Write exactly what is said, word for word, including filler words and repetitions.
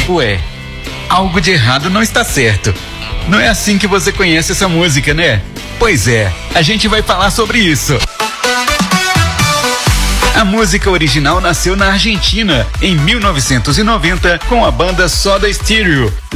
Ué, algo de errado não está certo. Não é assim que você conhece essa música, né? Pois é, a gente vai falar sobre isso. A música original nasceu na Argentina, em mil novecentos e noventa, com a banda Soda Stereo.